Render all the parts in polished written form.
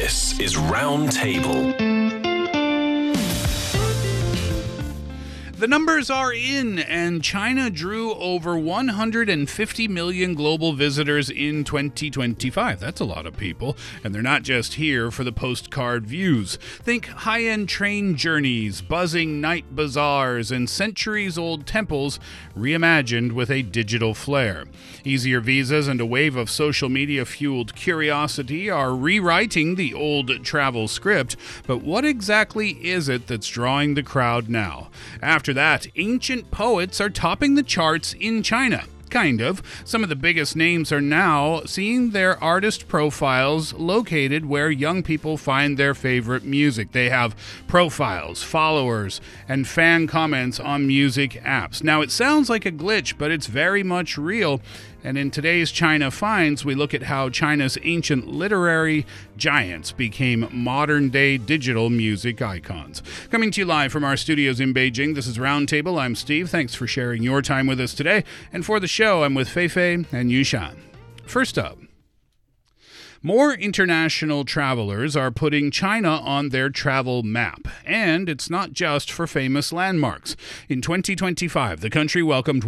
This is Roundtable. The numbers are in, and China drew over 150 million global visitors in 2025. That's a lot of people, and they're not just here for the postcard views. Think high-end train journeys, buzzing night bazaars, and centuries-old temples reimagined with a digital flair. Easier visas and a wave of social media-fueled curiosity are rewriting the old travel script, but what exactly is it that's drawing the crowd now? After that, ancient poets are topping the charts in China. Kind of. Some of the biggest names are now seeing their artist profiles located where young people find their favorite music. They have profiles, followers, and fan comments on music apps. Now, it sounds like a glitch, but it's very much real. And in today's China Finds, we look at how China's ancient literary giants became modern-day digital music icons. Coming to you live from our studios in Beijing, this is Roundtable. I'm Steve. Thanks for sharing your time with us today. And for the show, I'm with Feifei and Yushan. First up, more international travelers are putting China on their travel map, and it's not just for famous landmarks. In 2025, the country welcomed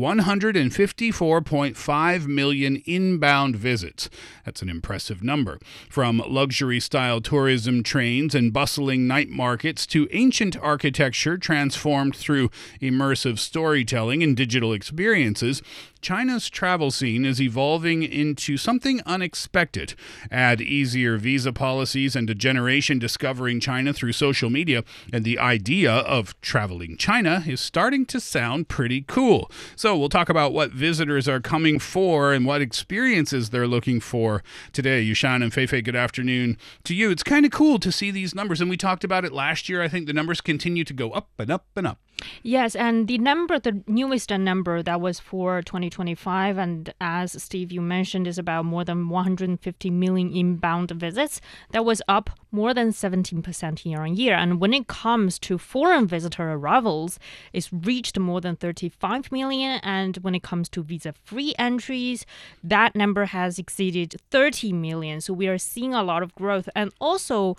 154.5 million inbound visits. That's an impressive number. From luxury-style tourism trains and bustling night markets to ancient architecture transformed through immersive storytelling and digital experiences, China's travel scene is evolving into something unexpected. Add easier visa policies and a generation discovering China through social media, and the idea of traveling China is starting to sound pretty cool. So we'll talk about what visitors are coming for and what experiences they're looking for today. Yushan and Feifei, good afternoon to you. It's kind of cool to see these numbers, and we talked about it last year. I think the numbers continue to go up and up and up. Yes, and the newest number that was for 2025, and as Steve, you mentioned, is about more than 150 million inbound visits. That was up more than 17% year on year. And when it comes to foreign visitor arrivals, it's reached more than 35 million. And when it comes to visa-free entries, that number has exceeded 30 million. So we are seeing a lot of growth. And also,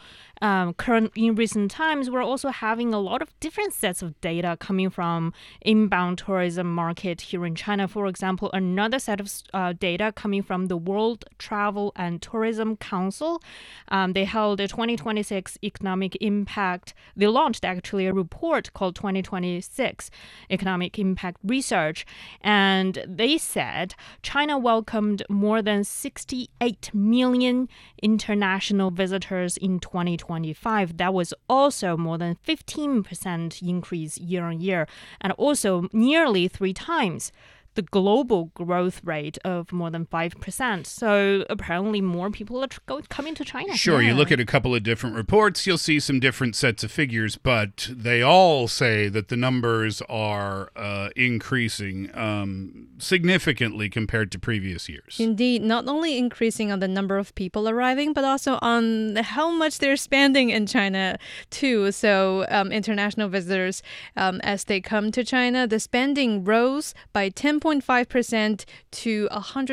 in recent times, we're also having a lot of different sets of data coming from inbound tourism market here in China. For example, another set of data coming from the World Travel and Tourism Council. They held a 2026 economic impact. They launched actually a report called 2026 Economic Impact Research. And they said China welcomed more than 68 million international visitors in 2025. That was also more than 15% increase year on year, and also nearly 3 times the global growth rate of more than 5%. So apparently more people are coming to China. Sure, You look at a couple of different reports, you'll see some different sets of figures, but they all say that the numbers are increasing significantly compared to previous years. Indeed, not only increasing on the number of people arriving, but also on how much they're spending in China too. So international visitors, as they come to China, the spending rose by 10.5% to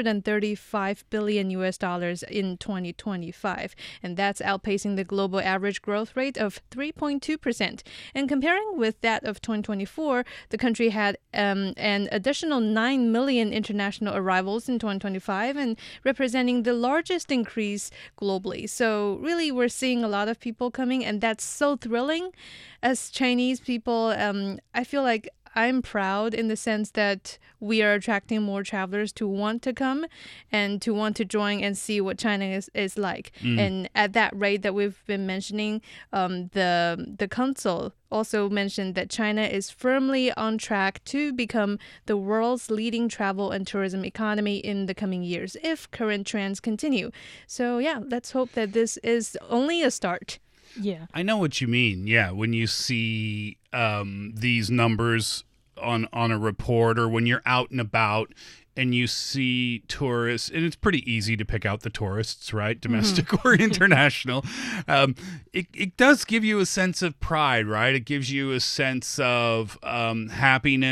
$135 billion in 2025. And that's outpacing the global average growth rate of 3.2%. And comparing with that of 2024, the country had an additional 9 million international arrivals in 2025 and representing the largest increase globally. So really, we're seeing a lot of people coming, and that's so thrilling. As Chinese people, I feel like I'm proud in the sense that we are attracting more travelers to want to come and to want to join and see what China is like. And at that rate that we've been mentioning, the council also mentioned that China is firmly on track to become the world's leading travel and tourism economy in the coming years if current trends continue. So yeah, let's hope that this is only a start. Yeah, I know what you mean. Yeah, when you see these numbers on a report, or when you're out and about and you see tourists, and it's pretty easy to pick out the tourists, right? Domestic or international. It does give you a sense of pride, right? It gives you a sense of happiness